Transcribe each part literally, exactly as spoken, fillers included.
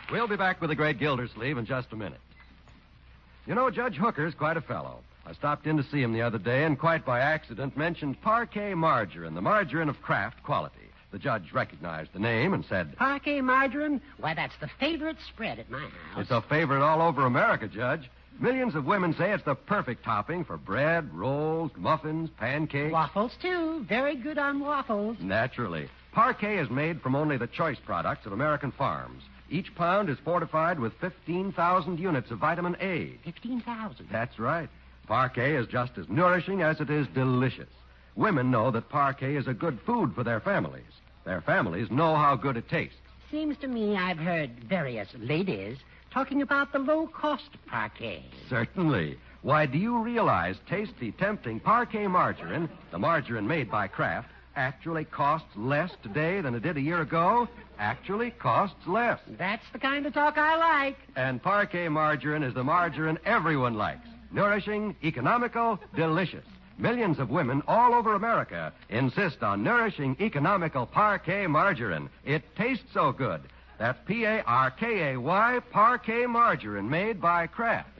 We'll be back with the great Gildersleeve in just a minute. You know, Judge Hooker's quite a fellow. I stopped in to see him the other day and quite by accident mentioned Parquet margarine, the margarine of Kraft quality. The judge recognized the name and said, Parquet margarine? Why, that's the favorite spread at my house. It's a favorite all over America, Judge. Millions of women say it's the perfect topping for bread, rolls, muffins, pancakes. Waffles, too. Very good on waffles. Naturally. Parquet is made from only the choice products of American farms. Each pound is fortified with fifteen thousand units of vitamin A. fifteen thousand? That's right. Parquet is just as nourishing as it is delicious. Women know that Parquet is a good food for their families. Their families know how good it tastes. Seems to me I've heard various ladies talking about the low cost of Parquet. Certainly. Why, do you realize tasty, tempting Parquet margarine, the margarine made by Kraft, actually costs less today than it did a year ago? Actually costs less. That's the kind of talk I like. And Parquet margarine is the margarine everyone likes. Nourishing, economical, delicious. Millions of women all over America insist on nourishing, economical Parquet margarine. It tastes so good. That's P A R K A Y, Parquet margarine, made by Kraft.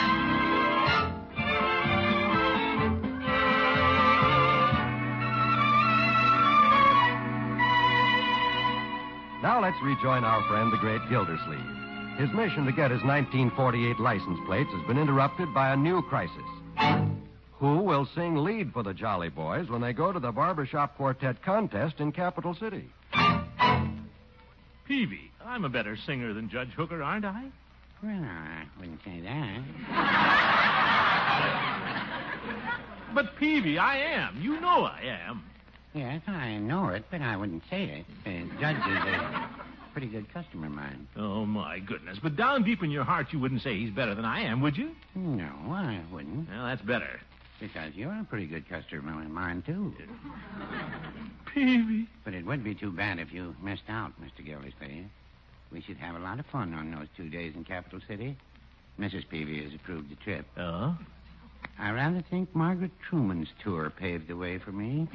Now let's rejoin our friend, the great Gildersleeve. His mission to get his nineteen forty-eight license plates has been interrupted by a new crisis. Who will sing lead for the Jolly Boys when they go to the barbershop quartet contest in Capital City? Peavy, I'm a better singer than Judge Hooker, aren't I? Well, I wouldn't say that. But, Peavy, I am. You know I am. Yes, I know it, but I wouldn't say it. The judge is a pretty good customer of mine. Oh, my goodness. But down deep in your heart, you wouldn't say he's better than I am, would you? No, I wouldn't. Well, that's better. Because you're a pretty good customer of mine, too. Peavy. But it would be too bad if you missed out, Mister Gildersleeve. We should have a lot of fun on those two days in Capital City. Missus Peavy has approved the trip. Oh? I rather think Margaret Truman's tour paved the way for me.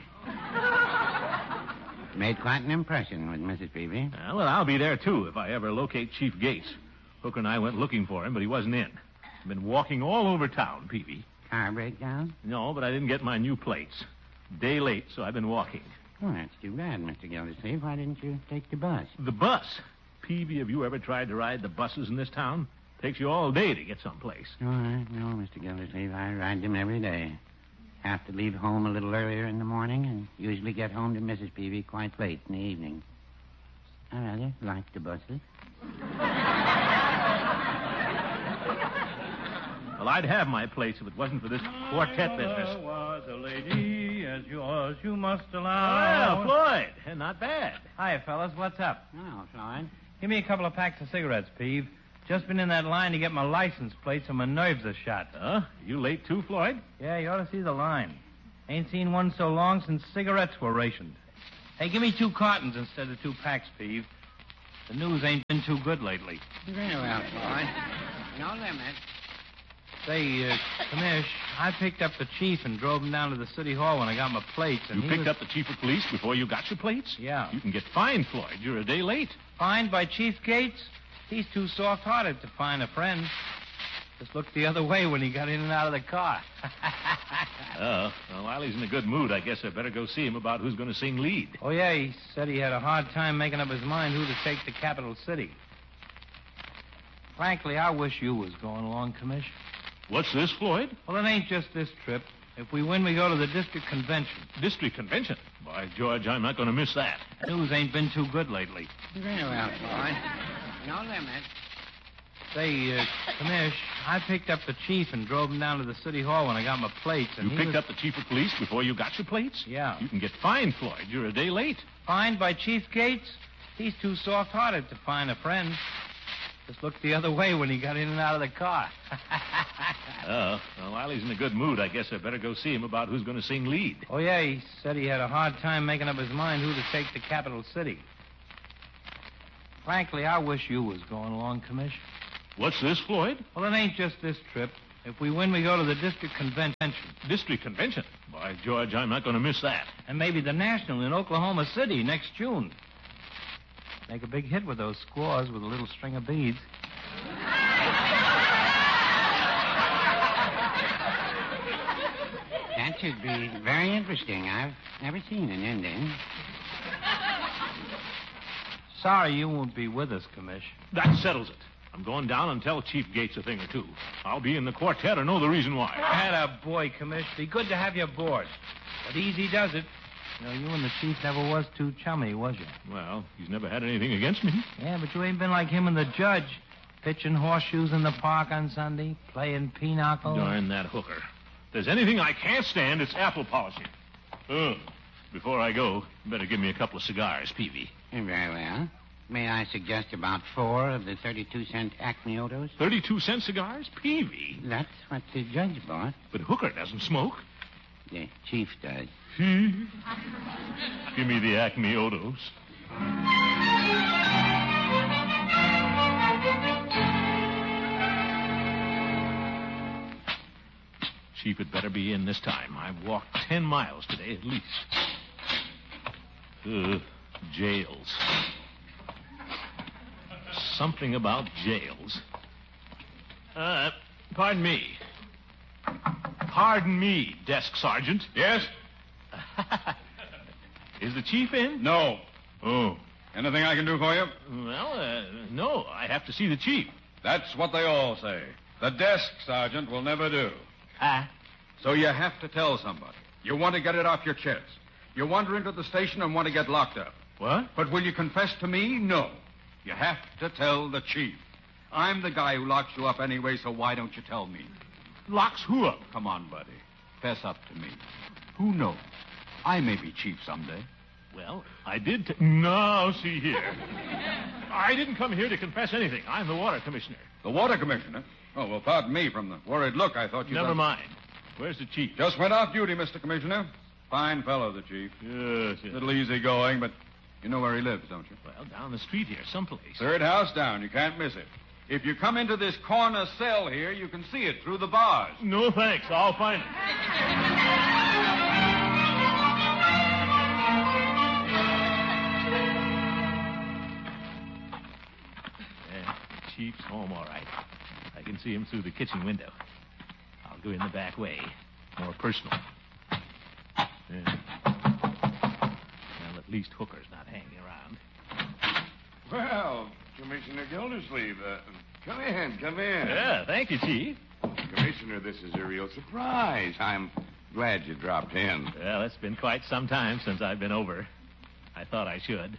Made quite an impression with Missus Peavy. Uh, well, I'll be there, too, if I ever locate Chief Gates. Hooker and I went looking for him, but he wasn't in. I've been walking all over town, Peavy. Car breakdown? No, but I didn't get my new plates. Day late, so I've been walking. Oh, that's too bad, Mister Gildersleeve. Why didn't you take the bus? The bus? Peavy, have you ever tried to ride the buses in this town? Takes you all day to get someplace. Oh, I know, Mister Gildersleeve. I ride them every day. Have to leave home a little earlier in the morning and usually get home to Missus Peavy quite late in the evening. I rather like the buses. Well, I'd have my place if it wasn't for this quartet business. Was a lady as yours, you must allow. Well, Floyd, not bad. Hi, fellas. What's up? Oh, Floyd. Give me a couple of packs of cigarettes, Peeve. Just been in that line to get my license plate so my nerves are shot. Huh? You late too, Floyd? Yeah, you ought to see the line. Ain't seen one so long since cigarettes were rationed. Hey, give me two cartons instead of two packs, Peeve. The news ain't been too good lately. Very well, Floyd. No limit. Say, uh, Commish, I picked up the chief and drove him down to the city hall when I got my plates. And You he picked was... up the chief of police before you got your plates? Yeah. You can get fined, Floyd. You're a day late. Fined by Chief Gates? He's too soft-hearted to find a friend. Just looked the other way when he got in and out of the car. Oh, well, while he's in a good mood, I guess I better go see him about who's going to sing lead. Oh, yeah, he said he had a hard time making up his mind who to take to Capital City. Frankly, I wish you was going along, Commish. What's this, Floyd? Well, it ain't just this trip. If we win, we go to the district convention. District convention? By George, I'm not going to miss that. News ain't been too good lately. Very well, Floyd. No limit. Say, uh, Commish, I picked up the chief and drove him down to the city hall when I got my plates. And You he picked was... up the chief of police before you got your plates? Yeah. You can get fined, Floyd. You're a day late. Fined by Chief Gates? He's too soft-hearted to find a friend. Just looked the other way when he got in and out of the car. Oh, well, while he's in a good mood, I guess I better go see him about who's going to sing lead. Oh, yeah, he said he had a hard time making up his mind who to take to Capital City. Frankly, I wish you was going along, Commish. What's this, Floyd? Well, it ain't just this trip. If we win, we go to the district convention. District convention? By George, I'm not going to miss that. And maybe the national in Oklahoma City next June. Make a big hit with those squaws with a little string of beads. That should be very interesting. I've never seen an Indian. Sorry you won't be with us, Commish. That settles it. I'm going down and tell Chief Gates a thing or two. I'll be in the quartet or know the reason why. Atta boy, Commish. Be good to have you aboard. But easy does it. You know, you and the chief never was too chummy, was you? Well, he's never had anything against me. Yeah, but you ain't been like him and the judge. Pitching horseshoes in the park on Sunday, playing pinochle. Darn that hooker. If there's anything I can't stand, it's apple polishing. Oh, before I go, you better give me a couple of cigars, Peavy. Very well. May I suggest about four of the thirty-two cent Acme Odos? thirty-two cent cigars? Peavy? That's what the judge bought. But Hooker doesn't smoke. The chief does. Give me the Acme Odos. Chief had better be in this time. I've walked ten miles today at least. Uh, jails. Something about jails. Uh, pardon me. Pardon me, desk sergeant. Yes? Is the chief in? No. Oh. Anything I can do for you? Well, uh, no. I have to see the chief. That's what they all say. The desk sergeant will never do. Ah. So you have to tell somebody. You want to get it off your chest. You wander into the station and want to get locked up. What? But will you confess to me? No. You have to tell the chief. I'm the guy who locks you up anyway, so why don't you tell me? Locks who up? Come on, buddy. Fess up to me. Who knows? I may be chief someday. Well, I did. T- no, see here. I didn't come here to confess anything. I'm the water commissioner. The water commissioner? Oh, well, pardon me. From the worried look, I thought you... Never mind. Where's the chief? Just went off duty, Mister Commissioner. Fine fellow, the chief. Yes, yes. A little easygoing, but you know where he lives, don't you? Well, down the street here, someplace. Third house down. You can't miss it. If you come into this corner cell here, you can see it through the bars. No, thanks. I'll find it. Uh, Chief's home, all right. I can see him through the kitchen window. I'll go in the back way. More personal. Yeah. Well, at least Hooker's not hanging around. Well, Commissioner Gildersleeve, uh, come in, come in. Yeah, thank you, Chief. Commissioner, this is a real surprise. I'm glad you dropped in. Well, it's been quite some time since I've been over. I thought I should.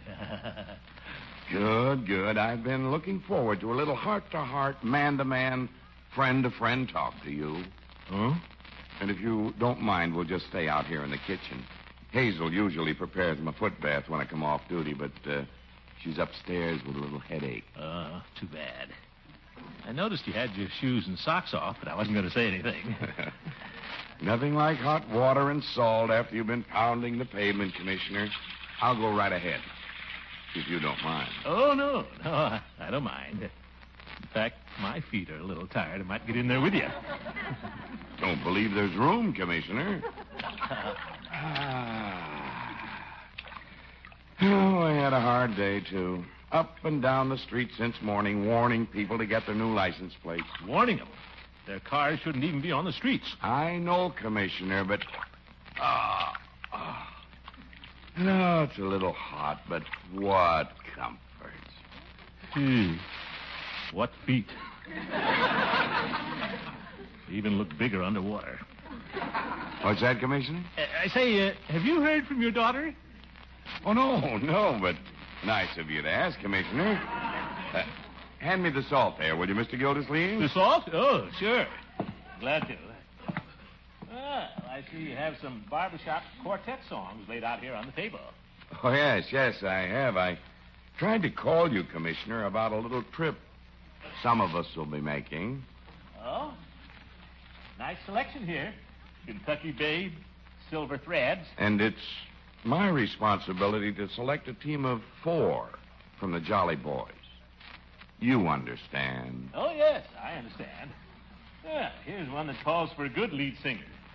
Good, good. I've been looking forward to a little heart-to-heart, man-to-man, friend-to-friend talk to you. Huh? And if you don't mind, we'll just stay out here in the kitchen. Hazel usually prepares my foot bath when I come off duty, but uh, she's upstairs with a little headache. Oh, too bad. I noticed you had your shoes and socks off, but I wasn't going to say anything. Nothing like hot water and salt after you've been pounding the pavement, Commissioner. I'll go right ahead, if you don't mind. Oh, no, no, I I don't mind. In fact, my feet are a little tired. I might get in there with you. Don't believe there's room, Commissioner. Ah. Oh, I had a hard day, too. Up and down the street since morning, warning people to get their new license plates. Warning them. Their cars shouldn't even be on the streets. I know, Commissioner, but... Ah, ah. No, it's a little hot, but what comforts. Gee, what feet. They even look bigger underwater. What's that, Commissioner? Uh, I say, uh, have you heard from your daughter? Oh, no, no, but nice of you to ask, Commissioner. Uh, hand me the salt there, will you, Mister Gildersleeve? The salt? Oh, sure. Glad to. Well, I see you have some barbershop quartet songs laid out here on the table. Oh, yes, yes, I have. I tried to call you, Commissioner, about a little trip some of us will be making. Oh? Nice selection here. Kentucky Babe, Silver Threads. And it's my responsibility to select a team of four from the Jolly Boys. You understand. Oh, yes, I understand. Yeah, here's one that calls for a good lead singer.